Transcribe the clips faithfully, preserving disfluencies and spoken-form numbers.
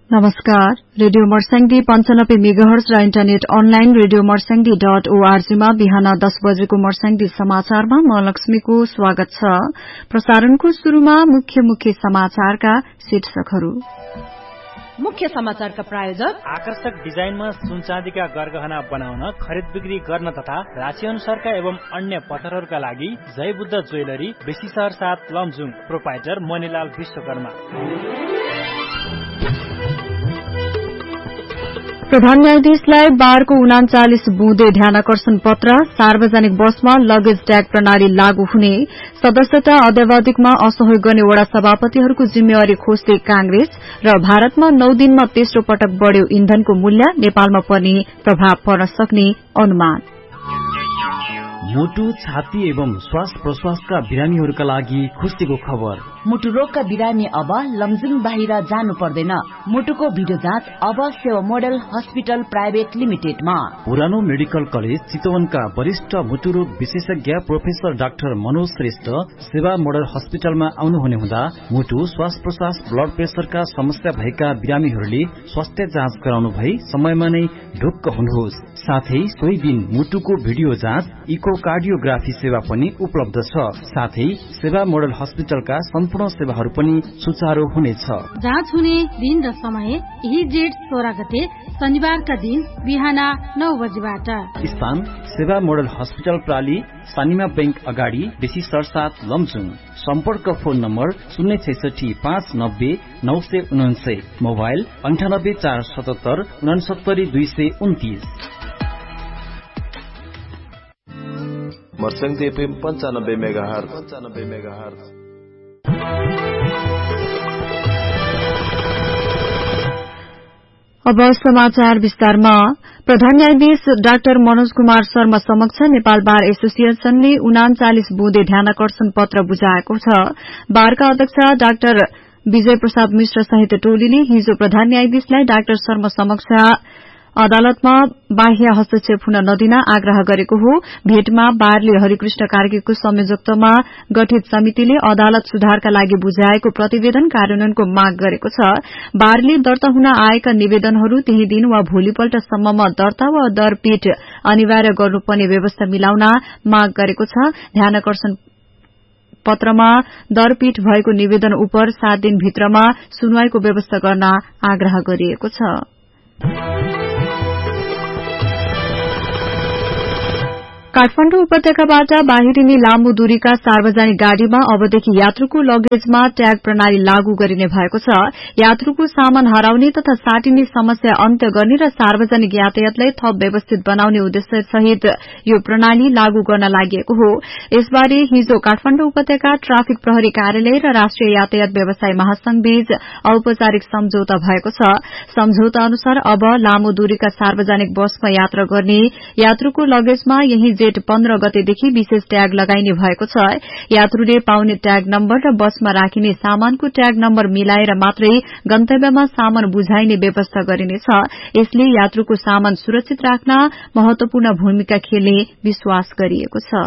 नमस्कार, रेडियो मर्स्याङ्दी पञ्चानब्बे मेगाहर्ज र internet online radio Marsyangdi dot ओआरजीमा बिहान दस बजेको मर्स्याङ्दी समाचारमा म लक्ष्मीको स्वागत छ। प्रसारणको शुरूमा मुख्य मुख्य समाचारका शीर्षकहरू। मुख्य समाचारका प्रायोजक आकर्षक डिजाइनमा सुनचाँदीका गरगहना बनाउन, खरिद बिक्री गर्न तथा राशि अनुसारका एवं अन्य पत्थरहरूका लागि जय बुद्ध ज्वेलरी, बेसी शहर सात लमजुङ, प्रोपाइटर मणिलाल विश्वकर्मा। प्रधान न्यायाधीशलाई बारको उनाचालिस बुँदे ध्यानाकर्षण पत्र, सार्वजनिक बसमा लगेज ट्याग प्रणाली लागू हुने, सदस्यता अध्यावधिकमा असहयोग गर्ने वडा सभापतिहरूको जिम्मेवारी खोज्दै कांग्रेस र भारतमा नौ दिनमा तेस्रो पटक बढ़्यो इन्धनको मूल्य, नेपालमा पनि प्रभाव पर्न सक्ने अनुमान। मुटु, छाती एवं श्वास प्रश्वासका बिरामीहरूका लागि खुशीको खबर। मुटु रोगका बिरामी अब लमजुङ बाहिर जानु पर्दैन। मुटुको भिडियो जाँच अब सेवा मोडल हस्पिटल प्राइभेट लिमिटेडमा। पुरानो मेडिकल कलेज चितवनका वरिष्ठ मुटु रोग विशेषज्ञ प्रोफेसर डाक्टर मनोज श्रेष्ठ सेवा मोडल हस्पिटलमा आउनुहुने हुँदा मुटु, श्वास प्रश्वास, ब्लड प्रेसरका समस्या भएका बिरामीहरूले स्वास्थ्य जाँच गराउनु भई समयमा नै ढुक्क हुनुहोस्। साथै सोही दिन मुटुको भिडियो जाँच, इको कार्डियोग्राफी सेवा पनि उपलब्ध छ। साथै सेवा मोडल हस्पिटलका सम्पूर्ण सेवाहरू पनि सुचारू हुनेछ। जाँच हुने दिन र समय यही जेठ सोह्र गते शनिबारका दिन बिहान नौ बजेबाट। स्थान सेवा मोडल हस्पिटल प्राली, सानिमा बैंक अगाडि, बेसी सरसात लमजुङ। सम्पर्क फोन नम्बर शून्य छैसठी पाँच नब्बे नौ सय उनान्सय, मोबाइल अन्ठानब्बे चार सतहत्तर उनासत्तरी दुई सय उन्तिस। मर्स्याङ्दी एफएम पञ्चानब्बे मेगाहर्ज पञ्चानब्बे मेगाहर्ज। अब समाचार विस्तारमा। प्रधान न्यायाधीश डाक्टर मनोज कुमार शर्मा समक्ष नेपाल बार एसोसिएशनले उनाचालिस बुँदे ध्यानाकर्षण पत्र बुझाएको छ। बारका अध्यक्ष डाक्टर विजय प्रसाद मिश्र सहित टोलीले हिजो प्रधान न्यायाधीशलाई डाक्टर शर्मा समक्ष अदालतमा बाह्य हस्तक्षेप हुन नदिन आग्रह गरेको हो। भेटमा बारले हरिकृष्ण कार्कीको संयोजकत्वमा गठित समितिले अदालत सुधारका लागि बुझाएको प्रतिवेदन कार्यान्वयनको माग गरेको छ। बारले दर्ता हुन आएका निवेदनहरू त्यही दिन वा भोलिपल्टसम्ममा दर्ता वा दरपीठ अनिवार्य गर्नुपर्ने व्यवस्था मिलाउन माग गरेको छ। ध्यानाकर्षण पत्रमा दरपीठ भएको निवेदन उप सात दिन भित्रमा सुनवाईको व्यवस्था गर्न आग्रह गरिएको छ। काठमाडौँ उपत्यकाबाट बाहिरिने लामो दूरीका सार्वजनिक गाड़ीमा अबदेखि यात्रुको लगेजमा ट्याग प्रणाली लागू गरिने भएको छ। यात्रुको सामान हराउने तथा साटिने समस्या अन्त्य गर्ने र सार्वजनिक यातायातलाई थप व्यवस्थित बनाउने उद्देश्य सहित यो प्रणाली लागू गर्न लागि हो। यसबारे हिजो काठमाडौँ उपत्यका ट्राफिक प्रहरी कार्यालय र राष्ट्रिय यातायात व्यवसाय महासंघ बीच औपचारिक सम्झौता भएको छ। सम्झौता अनुसार अब लामो दूरीका सार्वजनिक बसमा यात्रा गर्ने यात्रुको लगेजमा यही जेठ पन्ध्र गतेदेखि विशेष ट्याग लगाइने भएको छ। यात्रुले पाउने ट्याग नम्बर र बसमा राखिने सामानको ट्याग नम्बर मिलाएर मात्रै गन्तव्यमा सामान बुझाइने व्यवस्था गरिनेछ। यसले यात्रुको सामान सुरक्षित राख्न महत्वपूर्ण भूमिका खेल्ने विश्वास गरिएको छ।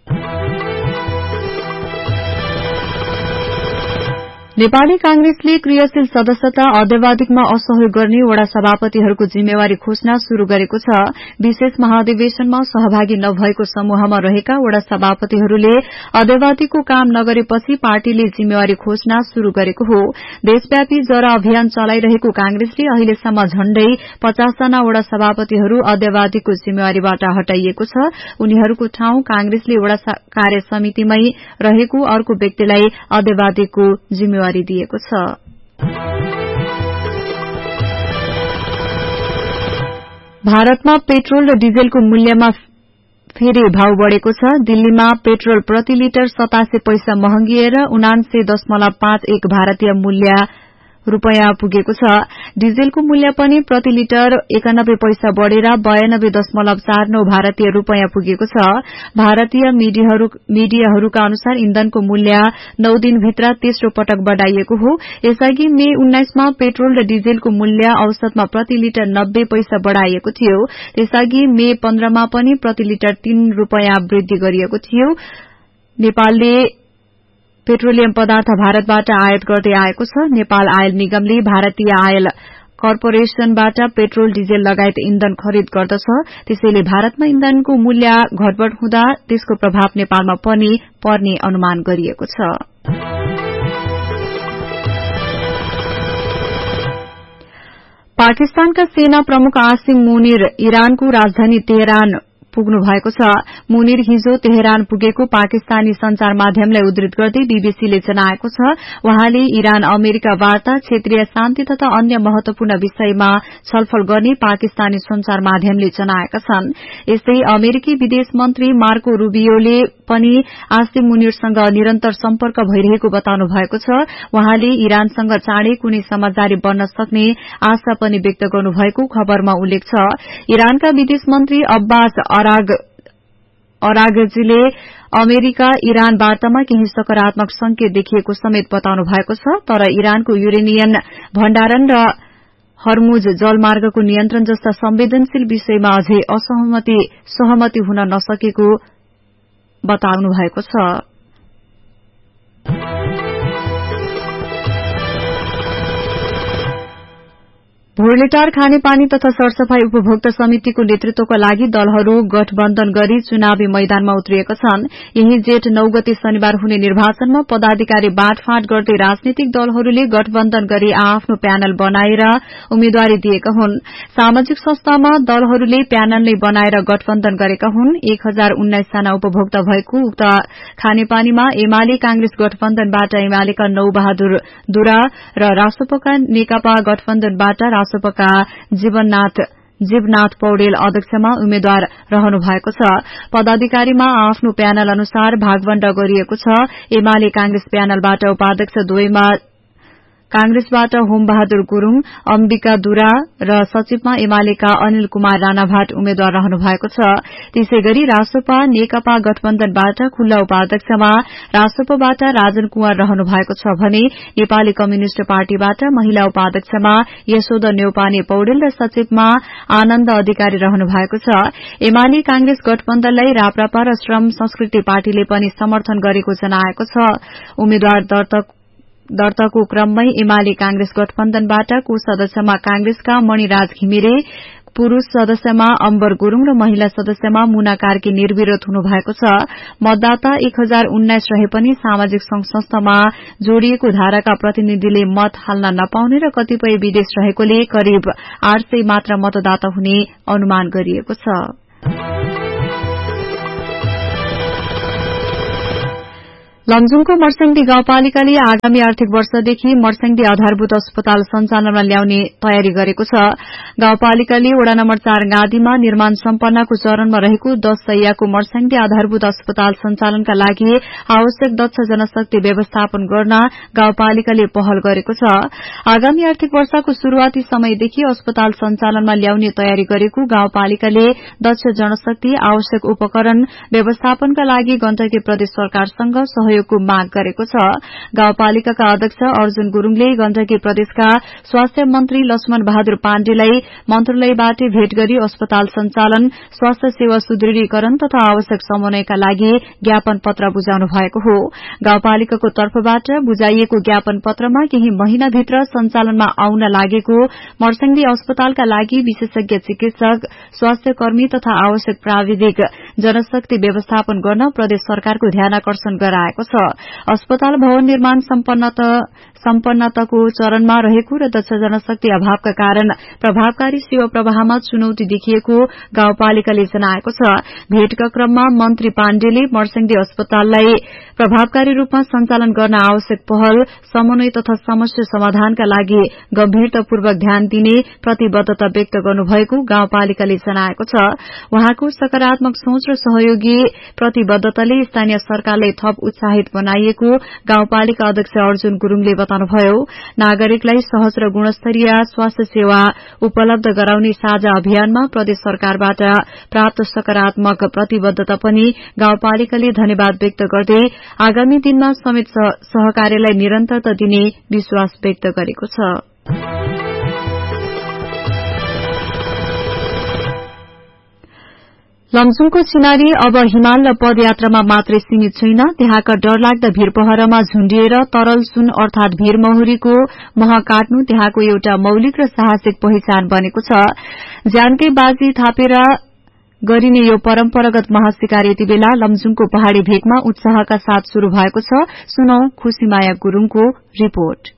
नेपाली कांग्रेसले क्रियाशील सदस्यता अध्यावधिकमा असहयोग गर्ने वडा सभापतिहरूको जिम्मेवारी खोज्न शुरू गरेको छ। विशेष महाधिवेशनमा सहभागी नभएको समूहमा रहेका वडा सभापतिहरूले अध्यावधिकको काम नगरेपछि पार्टीले जिम्मेवारी खोज्न शुरू गरेको हो। देशव्यापी जरा अभियान चलाइरहेको कांग्रेसले अहिलेसम्म झण्डै पचास जना वडा सभापतिहरू अध्यावधिकको जिम्मेवारीबाट हटाइएको छ। उनीहरूको ठाउँ कांग्रेसले वडा कार्य समितिमै रहेको अर्को व्यक्तिलाई अध्यावधिकको जिम्मेवारी दिएको छ। भारतमा पेट्रोल र डिजेलको मूल्यमा फेरि भाव बढ़ेको छ। दिल्लीमा पेट्रोल प्रति लिटर सतासी पैसा महँगिएर उनान्से दशमलव पाँच एक भारतीय मूल्य रूपियाँ पुगेको छ। डिजेलको मूल्य पनि प्रति लिटर एकानब्बे पैसा बढ़ेर बयानब्बे दशमलव चार नौ भारतीय रूपियाँ पुगेको छ। भारतीय मीडियाहरूका अनुसार इन्धनको मूल्य नौ दिनभित्र तेस्रो पटक बढ़ाइएको हो। यसअघि मे उन्नाइसमा पेट्रोल र डिजेलको मूल्य औसतमा प्रति लिटर नब्बे पैसा बढ़ाइएको थियो। त्यसअघि मे पन्ध्रमा पनि प्रति लिटर तीन रूपियाँ वृद्धि गरिएको थियो। नेपालले पेट्रोलियम पदार्थ भारतबाट आयात गर्दै आएको छ। नेपाल आयल निगमले भारतीय आयल कर्पोरेशनबाट पेट्रोल डिजेल लगायत इन्धन खरिद गर्दछ। त्यसैले भारतमा इन्धनको मूल्य घटबढ़ हुँदा त्यसको प्रभाव नेपालमा पनि पर्ने अनुमान गरिएको छ। पाकिस्तानका सेना प्रमुख आसिम मुनिर इरानको राजधानी तेहरान पुग्नु भएको छ। मुनिर हिजो तेहरान पुगेको पाकिस्तानी संचार माध्यमलाई उद्धृत गर्दै बीबीसीले जनाएको छ। उहाँले इरान अमेरिका वार्ता, क्षेत्रीय शान्ति तथा अन्य महत्वपूर्ण विषयमा छलफल गर्ने पाकिस्तानी संचार माध्यमले जनाएका छन्। यस्तै अमेरिकी विदेश मन्त्री मार्को रूबियोले पनि आसिम मुनिरसँग निरन्तर सम्पर्क भइरहेको बताउनु भएको छ। उहाँले इरानसँग चाँडै कुनै समझदारी बन्न सक्ने आशा पनि व्यक्त गर्नुभएको खबरमा उल्लेख छ। इरानका विदेश मन्त्री अब्बास अरागजीले अमेरिका इरान वार्तामा केही सकारात्मक संकेत देखिएको समेत बताउनु भएको छ। तर इरानको युरेनियम भण्डारण र हर्मुज जलमार्गको नियन्त्रण जस्ता संवेदनशील विषयमा अझै असहमति सहमति हुन नसकेको बताउनु भएको छ। भोरलेटार खानेपानी तथा सरसफाई उपभोक्ता समितिको नेतृत्वका लागि दलहरू गठबन्धन गरी चुनावी मैदानमा उत्रिएका छन्। यही जेठ नौ गते शनिबार हुने निर्वाचनमा पदाधिकारी बाँडफाँड गर्दै राजनीतिक दलहरूले गठबन्धन गरी आफ्नो प्यानल बनाएर उम्मेद्वारी दिएका हुन्। सामाजिक संस्थामा दलहरूले प्यानल नै बनाएर गठबन्धन गरेका हुन्। एक हजार उन्नाइस जना उपभोक्ता भएको उक्त खानेपानीमा एमाले कांग्रेस गठबन्धनबाट एमालेका नौ बहादुर दुरा र रासोपका नेकपा गठबन्धनबाट रासोपका जीवननाथ जीवनाथ पौडेल अध्यक्षमा उम्मेद्वार रहनु भएको छ। पदाधिकारीमा आफ्नो प्यानल अनुसार भागवण्ड गरिएको छ। एमाले कांग्रेस प्यानलबाट उपाध्यक्ष दुवैमा कांग्रेसबाट होम बहादुर गुरूङ, अम्बिका दुरा र सचिवमा एमालेका अनिल कुमार राणाभाट उम्मेद्वार रहनु भएको छ। त्यसैगरी रासोपा नेकपा गठबन्धनबाट खुल्ला उपाध्यक्षमा रासोपाबाट राजन कुँवर रहनु भएको छ भने नेपाली कम्युनिष्ट पार्टीबाट महिला उपाध्यक्षमा यशोदा न्यौपाने पौडेल र सचिवमा आनन्द अधिकारी रहनु भएको छ। एमाले कांग्रेस गठबन्धनलाई राप्रपा र श्रम संस्कृति पार्टीले पनि समर्थन गरेको जनाएको छ। उम्मेद्वार दर्ता दर्ताको क्रममै एमाले कांग्रेस गठबन्धनबाट को सदस्यमा कांग्रेसका मणिराज घिमिरे, पुरूष सदस्यमा अम्बर गुरूङ र महिला सदस्यमा मुना कार्की निर्विरोध हुनु भएको छ। मतदाता एक हजार उन्नाइस रहे पनि सामाजिक संघ संस्थामा जोडिएको धाराका प्रतिनिधिले मत हाल्न नपाउने र कतिपय विदेश रहेकोले करिब आठ सय मात्र मतदाता हुने अनुमान गरिएको छ। लमजुङको मर्स्याङदी गाउँपालिकाले आगामी आर्थिक वर्षदेखि मर्स्याङदी आधारभूत अस्पताल सञ्चालनमा ल्याउने तयारी गरेको छ। गाउँपालिकाले वडा नम्बर चार गाँधीमा निर्माण सम्पन्नको चरणमा रहेको दश सयको मर्स्याङदी आधारभूत अस्पताल सञ्चालनका लागि आवश्यक दक्ष जनशक्ति व्यवस्थापन गर्न गाउँपालिकाले पहल गरेको छ। आगामी आर्थिक वर्षको शुरूआती समयदेखि अस्पताल सञ्चालनमा ल्याउने तयारी गरेको गाउँपालिकाले दक्ष जनशक्ति, आवश्यक उपकरण व्यवस्थापनका लागि गण्डकी प्रदेश सरकारसँग सहयोगको माग गरेको छ। गाउँपालिकाका अध्यक्ष अर्जुन गुरूङले गण्डकी प्रदेशका स्वास्थ्य मन्त्री लक्ष्मण बहादुर पाण्डेलाई मन्त्रालयबाट भेट गरी अस्पताल सञ्चालन, स्वास्थ्य सेवा सुदृढीकरण तथा आवश्यक समन्वयका लागि ज्ञापन पत्र बुझाउनु भएको हो। गाउँपालिकाको तर्फबाट बुझाइएको ज्ञापन पत्रमा केही महिनाभित्र सञ्चालनमा आउन लागेको मर्स्याङदी अस्पतालका लागि विशेषज्ञ चिकित्सक, स्वास्थ्य कर्मी तथा आवश्यक प्राविधिक जनशक्ति व्यवस्थापन गर्न प्रदेश सरकारको ध्यानाकर्षण गराएको छ। अस्पताल भवन निर्माण सम्पन्नताको चरणमा रहेको र दक्ष जनशक्ति अभावका कारण प्रभावकारी सेवा प्रवाहमा चुनौती देखिएको गाउँपालिकाले जनाएको छ। भेटका क्रममा मन्त्री पाण्डेले मर्स्याङदी अस्पताललाई प्रभावकारी रूपमा सञ्चालन गर्न आवश्यक पहल, समन्वय तथा समस्या समाधानका लागि गम्भीरतापूर्वक ध्यान दिने प्रतिबद्धता व्यक्त गर्नुभएको गाउँपालिकाले जनाएको छ। उहाँको सकारात्मक सोच र सहयोगी प्रतिबद्धताले स्थानीय सरकारलाई थप उत्साहित बनाइएको गाउँपालिका अध्यक्ष अर्जुन गुरूङले बताउनुभयो। नागरिकलाई सहज र गुणस्तरीय स्वास्थ्य सेवा उपलब्ध गराउने साझा अभियानमा प्रदेश सरकारबाट प्राप्त सकारात्मक प्रतिबद्धता पनि गाउँपालिकाले धन्यवाद व्यक्त गर्दै आगामी दिनमा समेत सहकार्यलाई निरन्तरता दिने विश्वास व्यक्त गरेको छ। लमजुङको सिनारी अब हिमाल र पदयात्रामा मात्रै सीमित छैन। त्यहाँका डरलाग्दा भीड़ पहरामा झुण्डिएर तरल सुन अर्थात भीड़ महुरीको मह काट्नु त्यहाँको एउटा मौलिक र साहसिक पहिचान बनेको छ। ज्यानकै बाजी थापेर गरिने यो परम्परागत महाशिकार यति बेला लमजुङको पहाड़ी भेगमा उत्साहका साथ शुरू भएको छ। सुनौ खुशीमाया गुरूङको रिपोर्ट।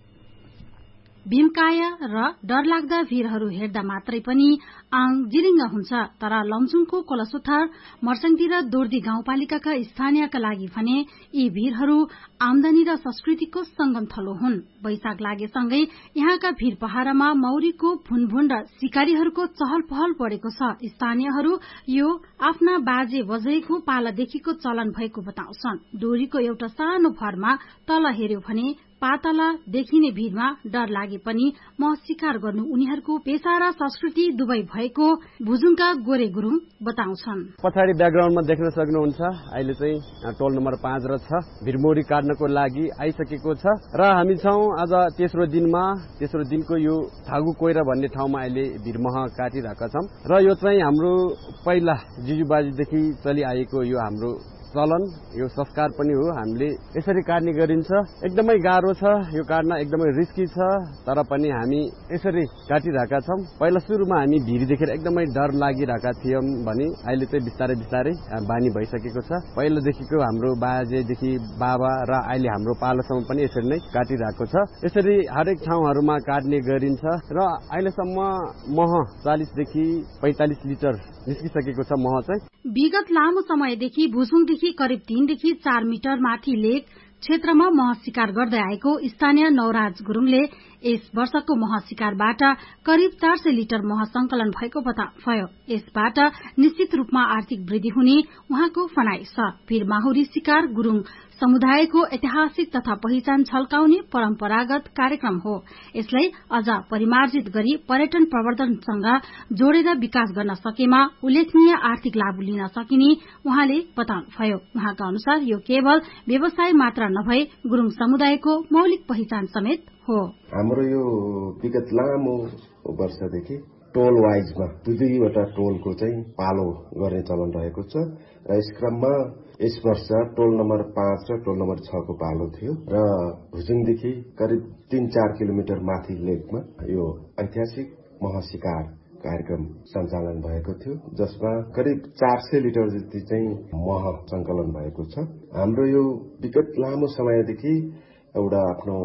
भीमकाय र डरलाग्दा भीरहरू हेर्दा मात्रै पनि आङ जिरिङ्ग हुन्छ, तर लमजुङको कोलसोथर मर्सङदी र दोर्दी गाउँपालिकाका स्थानीयका लागि भने यी भीरहरू आमदानी र संस्कृतिको संगम थलो हुन्। वैशाख लागेसँगै यहाँका भीर पहाड़मा मौरीको भुनभुन र शिकारीहरूको चहल पहल बढ़ेको छ। स्थानीयहरू यो आफ्ना बाजे बजैको पालादेखिको चलन भएको बताउँछन्। डोरीको एउटा सानो भरमा तल हेर्यो भने पातल देखिने भीरमा डर लागे पनि मह शिकार गर्नु उनीहरूको पेशा र संस्कृति दुवै भएको भुजुङका गोरे गुरुङ बताउँछन्। पछाडि ब्याकग्राउन्डमा देख्न सक्नुहुन्छ अहिले चाहिँ टोल नम्बर पाँच र छ भिरमोरी काट्नको लागि आइसकेको छ र हामी छौं आज तेस्रो दिनमा। तेस्रो दिनको यो थागु कोइरा भन्ने ठाउँमा अहिले भिरमह काटिरहेका छौं र यो चाहिँ हाम्रो पहिला जिजुबाजीदेखि चलिआएको यो हाम्रो चलन, यो संस्कार पनि हो। हामीले यसरी काट्ने गरिन्छ। एकदमै गाह्रो छ यो काट्न, एकदमै रिस्की छ, तर पनि हामी यसरी काटिरहेका छौं। पहिला सुरुमा हामी भिर देखेर एकदमै डर लागिरहेका थियौं भने अहिले चाहिँ बिस्तारै बिस्तारै बानी भइसकेको छ। पहिलादेखिको हाम्रो बाजेदेखि बाबा र अहिले हाम्रो पालोसम्म पनि यसरी नै काटिरहेको छ। यसरी हरेक ठाउँहरूमा काट्ने गरिन्छ र अहिलेसम्म मह चालीस देखि पैंतालीस लिटर निस्किसकेको छ मह चाहिँ। विगत लामो समयदेखि भुजुङदेखि करिब तीनदेखि चार मिटर माथि लेक क्षेत्रमा मह शिकार गर्दै आएको स्थानीय नवराज गुरुङले यस वर्षको मह शिकारबाट करिब चार सय लिटर मह संकलन भएको बताउनुभयो। यसबाट निश्चित रूपमा आर्थिक वृद्धि हुने उहाँको भनाइ छ। भीर माहुरी शिकार गुरुङ समुदायको ऐतिहासिक तथा पहिचान झल्काउने परम्परागत कार्यक्रम हो। यसलाई अझ परिमार्जित गरी पर्यटन प्रवर्धनसँग जोडेर विकास गर्न सकेमा उल्लेखनीय आर्थिक लाभ लिन सकिने उहाँले बताउनुभयो। उहाँका अनुसार यो केवल व्यवसाय मात्र नभई गुरुङ समुदायको मौलिक पहिचान समेत हो। हाम्रो यो विगत लामो वर्षदेखि टोल वाइजमा दुई दुईवटा टोलको चाहिँ पालो गर्ने चलन रहेको छ र यस क्रममा यस वर्ष टोल नम्बर पाँच र टोल नम्बर छ को पालो थियो र भुजुङदेखि करिब तीन चार किलोमिटर माथि लेकमा यो ऐतिहासिक महाशिकार कार्यक्रम सञ्चालन भएको थियो, जसमा करिब चार सय लिटर जति चाहिँ मह संकलन भएको छ। हाम्रो यो विगत लामो समयदेखि एउटा आफ्नो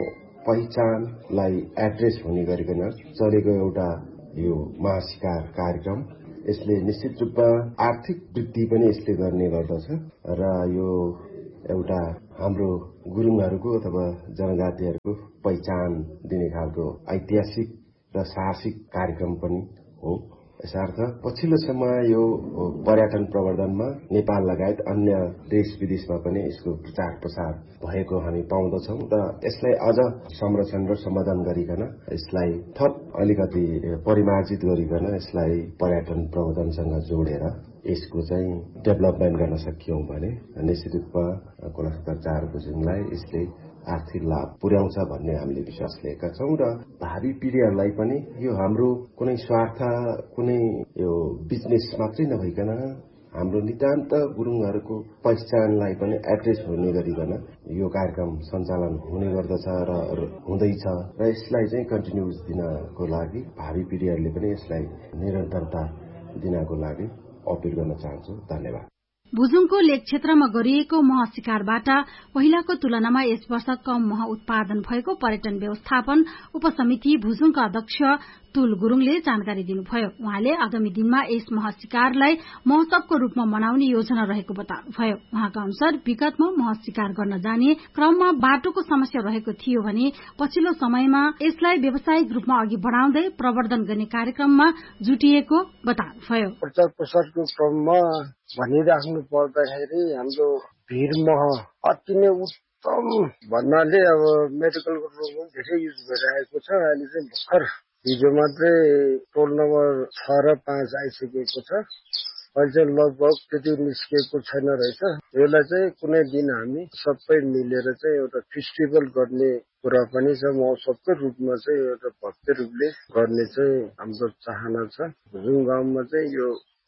पहिचानलाई एड्रेस हुने गरिकन चलेको एउटा यो महाशिकार कार्यक्रम, यसले निश्चित रूपमा आर्थिक वृद्धि पनि यसले गर्ने गर्दछ र यो एउटा हाम्रो गुरुङहरूको अथवा जनजातिहरूको पहिचान दिने खालको ऐतिहासिक र साहसिक कार्यक्रम पनि हो। यसर्थ पछिल्लो समय यो पर्यटन प्रवर्धनमा नेपाल लगायत अन्य देश विदेशमा पनि यसको प्रचार प्रसार भएको हामी पाउँदछौं र यसलाई अझ संरक्षण र सम्वर्धन गरिकन यसलाई थप अलिकति परिमार्जित गरिकन यसलाई पर्यटन प्रवर्धनसँग जोडेर यसको चाहिँ डेभलपमेन्ट गर्न सकियौं भने निश्चित रूपमा कोलसोथर चार भुजुङलाई यसले आर्थिक लाभ पुर्याउँछ भन्ने हामीले विश्वास लिएका छौं र भावी पिढ़ीहरूलाई पनि यो हाम्रो कुनै स्वार्थ कुनै यो बिजनेस मात्रै नभइकन हाम्रो नितान्त गुरुङहरूको पहिचानलाई पनि एड्रेस हुने गरिकन यो कार्यक्रम सञ्चालन हुने गर्दछ र हुँदैछ र यसलाई चाहिँ कन्टिन्युस दिनको लागि भावी पिढ़ीहरूले पनि यसलाई निरन्तरता दिनको लागि अपिल गर्न चाहन्छु। धन्यवाद। भुजुङको लेक क्षेत्रमा गरिएको मह शिकारबाट पहिलाको तुलनामा यस वर्ष कम मह उत्पादन भएको पर्यटन व्यवस्थापन उपसमिति भुजुङका अध्यक्ष तुल गुरुङले जानकारी दिनुभयो। उहाँले आगामी दिनमा यस मह शिकारलाई महोत्सवको रूपमा मनाउने योजना रहेको बताउनुभयो। उहाँका अनुसार विगतमा मह शिकार गर्न जाने क्रममा बाटोको समस्या रहेको थियो भने पछिल्लो समयमा यसलाई व्यावसायिक रूपमा अघि बढ़ाउँदै प्रवर्धन गर्ने कार्यक्रममा जुटिएको बताउनुभयो। प्रचार प्रसारको क्रममा भनिराख्नु पर्दाखेरि हाम्रो भीर मह अति नै उत्तम भन्नाले अब मेडिकलको रूपमा धेरै युज भइरहेको छ। अहिले चाहिँ भर्खर हिजो मात्रै टोल नम्बर छ र पाँच आइसकेको छ। अहिले चाहिँ लगभग त्यति निस्किएको छैन रहेछ। यसलाई चाहिँ कुनै दिन हामी सबै मिलेर चाहिँ एउटा फेस्टिभल गर्ने कुरा पनि छ। महोत्सवकै रूपमा चाहिँ एउटा भव्य रूपले गर्ने चाहिँ हाम्रो चाहना छ। भुजुङ गाउँमा चाहिँ यो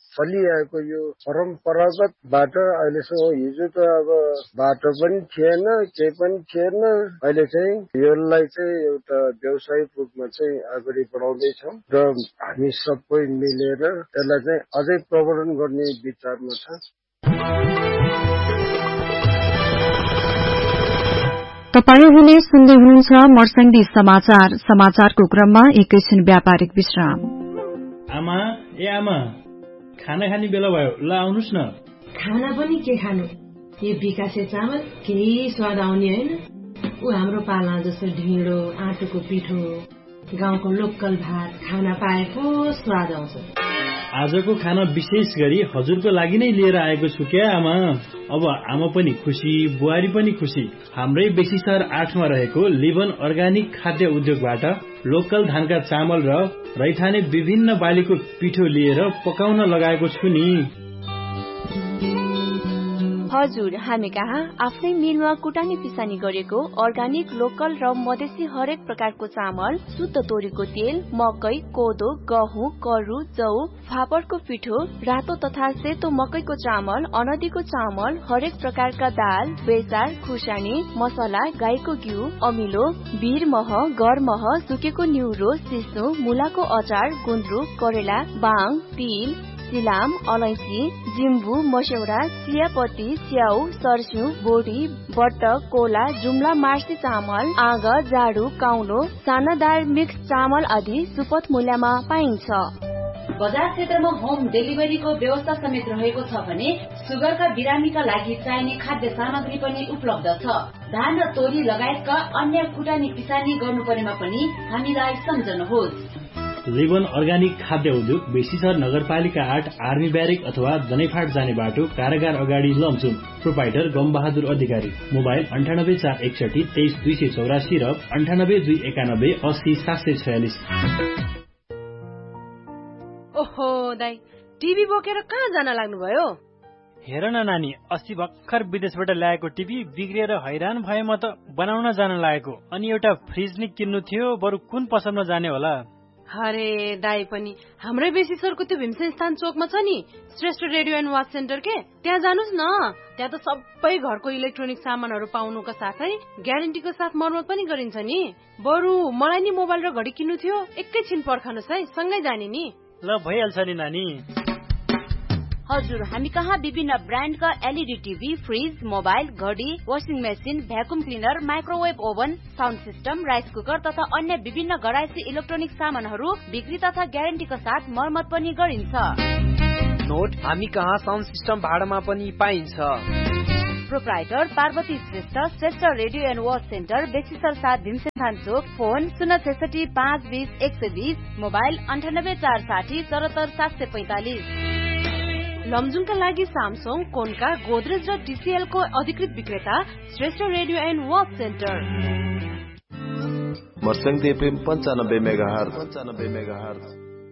चलिआएको यो परम्परागतबाट अहिलेसम्म हिजो त अब बाटो पनि थिएन केही पनि थिएन अहिले चाहिँ यसलाई चाहिँ एउटा व्यावसायिक रूपमा चाहिँ अगाडि बढाउँदैछौँ र हामी सबै मिलेर यसलाई चाहिँ अझै प्रवर्धन गर्ने विचारमा छ। तपाईहरूले सुन्दै हुनुहुन्छ मर्स्याङ्गी समाचार। समाचारको क्रममा एकैछिन व्यापारिक विश्राम। आमा ए आमा खाना खाने बेला भयो, ल आउनुस् न। खाना पनि के खानु, यो विकासे चामल केही स्वाद आउने होइन। ऊ हाम्रो पाला जस्तो ढिँडो आँटोको पिठो गाउँको लोकल भात खान पाएको स्वाद आउँछ। आजको खाना विशेष गरी हजुरको लागि नै लिएर आएको छु क्या आमा। अब आमा पनि खुसी, बुहारी पनि खुसी। हाम्रै बेसी सहर आठमा रहेको लिभन अर्गानिक खाद्य उद्योगबाट लोकल धानका चामल र रैथाने विभिन्न बालीको पिठो लिएर पकाउन लगाएको छु नि। हजुर, हामी कहाँ आफ्नै मिलमा कुटानी पिसानी गरेको अर्गानिक लोकल र मधेसी हरेक प्रकारको चामल, शुद्ध तोरीको तेल, मकै, कोदो, गहुँ, करु, जौ, फापरको पिठो, रातो तथा सेतो मकैको चामल, अनदीको चामल, हरेक प्रकारका दाल, बेसार, खुर्सानी, मसला, गाईको घिउ, अमिलो, भिर मह, गर मह, सुकेको न्युरो, सिस्नो, मुलाको अचार, गुन्द्रुक, करेला, बाङ, तिल, सिलाम, अलैँची, जिम्बु, मस्यौरा, चियापत्ती, स्याउ, सर्स्यु, बोडी, बट्टक, कोला, जुम्ला मार्सी चामल, आग, जाडु, काउलो, साना दाल मिक्स चामल आदि सुपथ मूल्यमा पाइन्छ। बजार क्षेत्रमा होम डेलिभरीको व्यवस्था समेत रहेको छ भने सुगरका बिरामीका लागि चाहिने खाद्य सामग्री पनि उपलब्ध छ। धान र तोरी लगायतका अन्य कुटानी पिसानी गर्नु परेमा पनि हामीलाई सम्झनुहोस्। लिभन अर्गानिक खाद्य उद्योग बेसीसर नगरपालिका आठ आर्मी ब्यारेक अथवा दनैफाट जाने बाटो कारागार अगाडि लमचुम। प्रोपाइटर गमबहादुर अधिकारी। मोबाइल अन्ठानब्बे चार एकसठी तेइस दुई सय चौरासी र अन्ठानब्बे दुई एकानब्बे अस्सी सात सय छयालिस। ओहो दाई, टिभी बोकेर कहाँ जान लाग्नुभयो? हेर न नानी, अस्ति भर्खर विदेशबाट ल्याएको टिभी बिग्रिएर हैरान भए म त बनाउन जान लागेको। अनि एउटा फ्रिज नि किन्नु थियो, बरु कुन पसलमा जाने होला? अरे दाई पनि हाम्रै बेसी सरको त्यो भीमसेन स्थान चोकमा छ नि Shrestha radio and watch centre के, त्यहाँ जानुस् न। त्यहाँ त सबै घरको इलेक्ट्रोनिक सामानहरू पाउनुका साथै ग्यारेन्टीको साथ मर्मत पनि गरिन्छ नि। बरु मलाई नि मोबाइल र घडी किन्नु थियो, एकैछिन पर्खनुस् है, सँगै जाने नि। ल भइहाल्छ नि नानी। हजुर, हामी कहाँ विभिन्न ब्रान्डका एलईडी टिभी, फ्रिज, मोबाइल, घडी, washing machine, vacuum cleaner, microwave oven, sound system, rice cooker तथा अन्य विभिन्न घरायसी इलेक्ट्रोनिक सामानहरू बिक्री तथा ग्यारेन्टीका साथ मर्मत पनि गरिन्छ। नोट, हामी कहाँ साउन्ड सिस्टम भाडामा पनि पाइन्छ। Proprietor Parvati Shrestha, Shrestha radio and watch centre, बेसीसर सात भीमसेन थान चोक। फोन शून्य छैसठी पाँच बिस एक सय बिस, मोबाइल अन्ठानब्बे चार साठी चौहत्तर सात सय पैंतालिस। लमजुङका लागि सामसङ, कोनका, गोदरेज र टीसीएल को अधिकृत विक्रेता Shrestha radio and watch centre. मर्स्याङ्गी FM पन्चानब्बे मेगाहर्ज पन्चानब्बे मेगाहर्ज।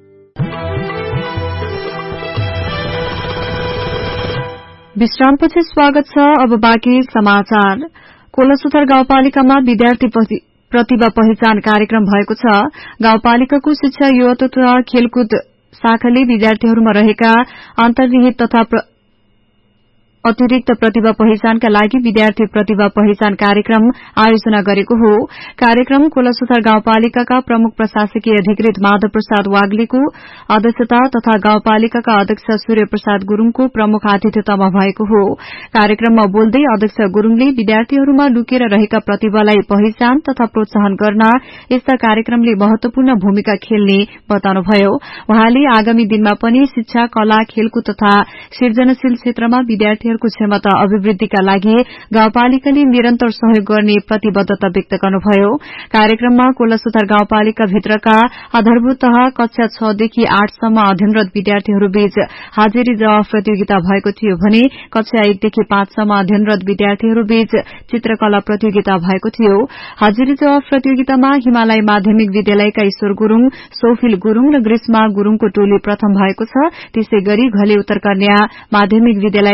विश्रामपछि स्वागत छ। अब बाँकी समाचार। कोलसुथर गाउँपालिकामा विद्यार्थी प्रतिभा पहिचान कार्यक्रम भएको छ। गाउँपालिकाको शिक्षा, युवा तथा खेलकुद शाखाले विद्यार्थीहरूमा रहेका अन्तर्निहित तथा अतिरिक्त प्रतिभा पहिचानका लागि विद्यार्थी प्रतिभा पहिचान कार्यक्रम आयोजना गरेको हो। कार्यक्रम कोलसुथर गाउँपालिकाका प्रमुख प्रशासकीय अधिकृत माधव प्रसाद वाग्लेको अध्यक्षता तथा गाउँपालिकाका अध्यक्ष सूर्य प्रसाद गुरूङको प्रमुख आतिथ्यतामा भएको हो। कार्यक्रममा बोल्दै अध्यक्ष गुरूङले विद्यार्थीहरूमा लुकेर रहेका प्रतिभालाई पहिचान तथा प्रोत्साहन गर्न यस्ता कार्यक्रमले महत्वपूर्ण भूमिका खेल्ने बताउनुभयो। उहाँले आगामी दिनमा पनि शिक्षा, कला, खेलकुद तथा सृजनशील क्षेत्रमा विद्यार्थी क्षमता अभिवृद्धिका लागि गाउँपालिकाले निरन्तर सहयोग गर्ने प्रतिबद्धता व्यक्त गर्नुभयो। कार्यक्रममा कोलसुथर गाउँपालिका भित्रका आधारभूत तह कक्षा छ देखि आठसम्म अध्ययनरत विद्यार्थीहरूबीच हाजिरी जवाफ प्रतियोगिता भएको थियो भने कक्षा एकदेखि पाँचसम्म अध्ययनरत विद्यार्थीहरूबीच चित्रकला प्रतियोगिता भएको थियो। हाजिरी जवाफ प्रतियोगितामा हिमालय माध्यमिक विद्यालयका ईश्वर गुरूङ, सोफिल गुरूङ र ग्रीष्मा गुरूङको टोली प्रथम भएको छ। त्यसै गरी घले उत्तर कन्या माध्यमिक विद्यालयका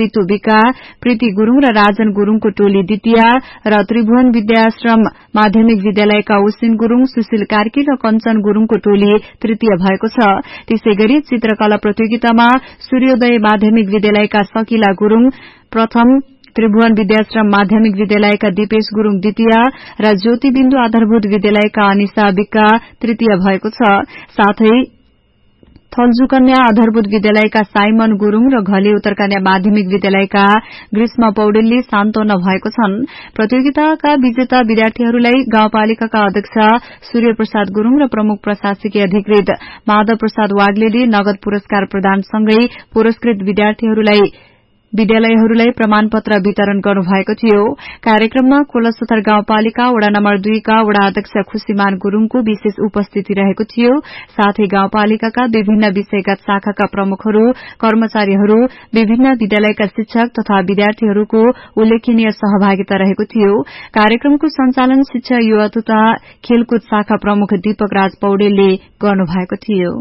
मितु विका, प्रीति गुरूङ र राजन गुरूङको टोली द्वितीय र त्रिभुवन विद्याश्रम माध्यमिक विद्यालयका उसिन गुरूङ, सुशील कार्की र कञ्चन गुरूङको टोली तृतीय भएको छ। त्यसै गरी चित्रकला प्रतियोगितामा सूर्योदय माध्यमिक विद्यालयका सकिला गुरूङ प्रथम, त्रिभुवन विद्याश्रम माध्यमिक विद्यालयका दिपेश गुरूङ द्वितीय र ज्योतिबिन्दु आधारभूत विद्यालयका अनिशा विक्का तृतीय भएको छ। साथै थल्जुकन्या आधारभूत विद्यालयका साइमन गुरूङ र घले उत्तरकन्या माध्यमिक विद्यालयका ग्रीष्म पौडेलले सान्तवना भएको छन्। प्रतियोगिताका विजेता विद्यार्थीहरूलाई गाउँपालिकाका अध्यक्ष सूर्य प्रसाद गुरूङ र प्रमुख प्रशासकीय अधिकृत माधव प्रसाद वाग्लेले नगद पुरस्कार प्रदानसँगै पुरस्कृत विद्यार्थीहरूलाई विद्यालयहरूलाई प्रमाणपत्र वितरण गर्नुभएको थियो। कार्यक्रममा कोलसथर गाउँपालिका वडा नम्बर दुईका वडा अध्यक्ष खुशीमान गुरूङको विशेष उपस्थिति रहेको थियो। साथै गाउँपालिकाका विभिन्न विषयगत शाखाका प्रमुखहरू, कर्मचारीहरू, विभिन्न विद्यालयका शिक्षक तथा विद्यार्थीहरूको उल्लेखनीय सहभागिता रहेको थियो। कार्यक्रमको सञ्चालन शिक्षा, युवा तथा खेलकुद शाखा प्रमुख दीपक राज पौडेलले गर्नुभएको थियो।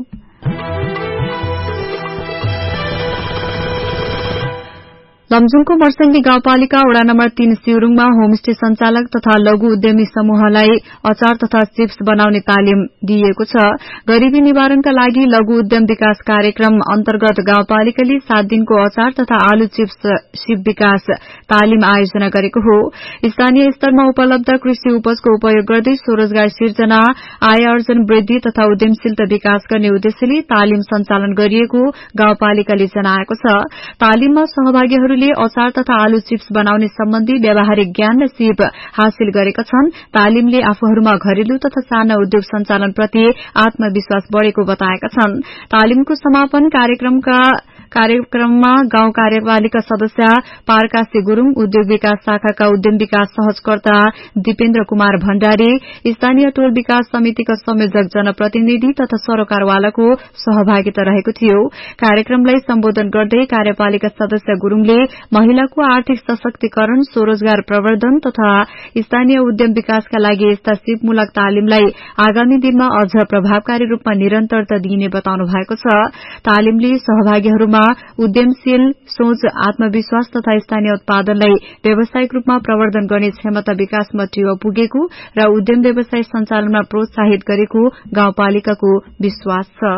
लमजुङको मर्संगी गाउँपालिका वडा नम्बर तीन सिउरुङमा होमस्टे संचालक तथा लघु उद्यमी समूहलाई अचार तथा चिप्स बनाउने तालिम दिइएको छ। गरीबी निवारणका लागि लघु उद्यम विकास कार्यक्रम अन्तर्गत गाउँपालिकाले सात दिनको अचार तथा आलु चिप्स सिप विकास तालिम आयोजना गरेको हो। स्थानीय स्तरमा उपलब्ध कृषि उपजको उपयोग गर्दै स्वरोजगार सिर्जना, आय अर्जन वृद्धि तथा उद्यमशीलता विकास गर्ने उद्देश्यले तालिम सञ्चालन गरिएको गाउँपालिकाले जनाएको छ। तालिममा सहभागीहरू अचार तथा आलु चिप्स बनाउने सम्बन्धी व्यावहारिक ज्ञान र सिप हासिल गरेका छन्। तालिमले आफूहरूमा घरेलु तथा साना उद्योग सञ्चालन प्रति आत्मविश्वास बढ़ेको बताएका छन्। तालिमको समापन कार्यक्रमका कार्यक्रममा गाउँ कार्यपालिका सदस्य पारकासी गुरूङ, उद्योग विकास शाखाका उद्यम विकास सहजकर्ता दिपेन्द्र कुमार भण्डारी, स्थानीय टोल विकास समितिका संयोजक जनप्रतिनिधि तथा सरोकारवालाको सहभागिता रहेको थियो। कार्यक्रमलाई सम्बोधन गर्दै कार्यपालिका सदस्य गुरूङले महिलाको आर्थिक सशक्तिकरण, स्वरोजगार प्रवर्धन तथा स्थानीय उद्यम विकासका लागि यस्ता सिपमूलक तालिमलाई आगामी दिनमा अझ प्रभावकारी रूपमा निरन्तरता दिइने बताउनु भएको छ। तालिमले सहभागीहरूमा उद्यमशील सोच, आत्मविश्वास तथा स्थानीय उत्पादनलाई व्यावसायिक रूपमा प्रवर्धन गर्ने क्षमता विकासमा टेवा पुगेको र उद्यम व्यवसाय सञ्चालनमा प्रोत्साहित गरेको गाउँपालिकाको विश्वास छ।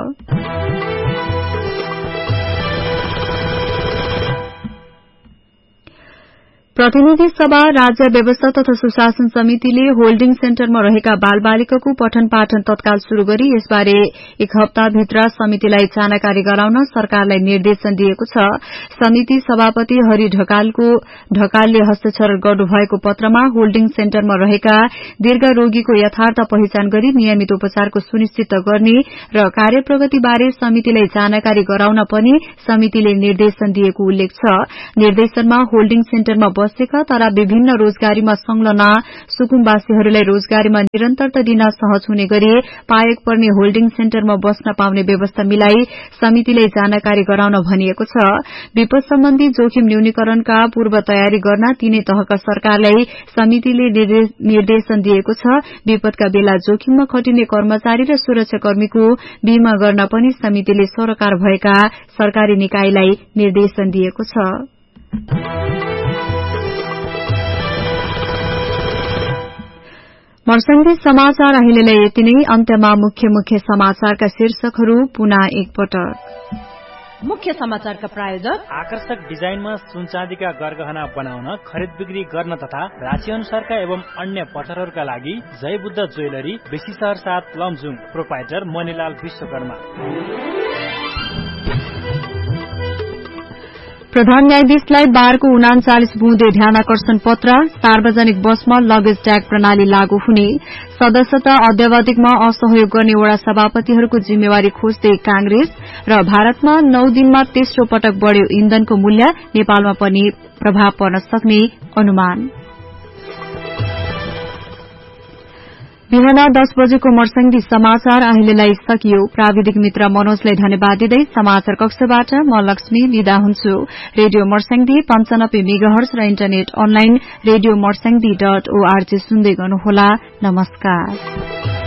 प्रतिनिधि सभा, राज्य व्यवस्था तथा सुशासन समितिले होल्डिङ सेन्टरमा रहेका बाल बालिकाको पठन पाठन तत्काल शुरू गरी यसबारे एक हप्ताभित्र समितिलाई जानकारी गराउन सरकारलाई निर्देशन दिएको छ। समिति सभापति हरि ढकालको ढकालले हस्ताक्षर गर्नुभएको पत्रमा होल्डिङ सेन्टरमा रहेका दीर्घ रोगीको यथार्थ पहिचान गरी नियमित उपचारको सुनिश्चित गर्ने र कार्यप्रगतिबारे समितिलाई जानकारी गराउन पनि समितिले निर्देशन दिएको उल्लेख छ। निर्देशनमा होल्डिङ सेन्टरमा बसेका तर विभिन्न रोजगारीमा संलग्न सुकुम्बासीहरूलाई रोजगारीमा निरन्तरता दिन सहज हुने गरी पाएक पर्ने होल्डिङ सेन्टरमा बस्न पाउने व्यवस्था मिलाई समितिले जानकारी गराउन भनिएको छ। विपद सम्बन्धी जोखिम न्यूनीकरणका पूर्व तयारी गर्न तीनै तहका सरकारलाई समितिले निर्देशन दिएको छ। विपदका बेला जोखिममा खटिने कर्मचारी र सुरक्षाकर्मीको बीमा गर्न पनि समितिले सरोकार भएका सरकारी निकायलाई निर्देशन दिएको छ। मर्संगी समाचार अहिलेलाई यति नै। अन्त्यमा मुख्य मुख्य समाचारका शीर्षकहरू पुनः एकपटक। मुख्य समाचारका प्रायोजक आकर्षक डिजाइनमा सुनचाँदीका गरगहना बनाउन, खरिद बिक्री गर्न तथा राशि अनुसारका एवं अन्य पत्थरहरूका लागि जय बुद्ध ज्वेलरी, बेसी शहर सात, लमजुङ। प्रोपाइटर मणिलाल विश्वकर्मा। प्रधान न्यायाधीशलाई बारको उनाचालिस बुँदे ध्यानाकर्षण पत्र, सार्वजनिक बसमा लगेज ट्याग प्रणाली लागू हुने, सदस्यता अध्यावधिकमा असहयोग गर्ने वडा सभापतिहरूको जिम्मेवारी खोज्दै कांग्रेस र भारतमा नौ दिनमा तेस्रो पटक बढ़्यो इन्धनको मूल्य, नेपालमा पनि प्रभाव पर्न सक्ने अनुमान। बिहान दस बजेको मर्संगी समाचार अहिलेलाई सकियो। प्राविधिक मित्र मनोजलाई धन्यवाद दिँदै समाचार कक्षबाट म लक्ष्मी विदा हुन्छु। रेडियो मर्संगी पञ्चानब्बे मेगाहर्ज र internet online radio मर्संगी dot ORG सुन्दै गर्नुहोला। नमस्कार।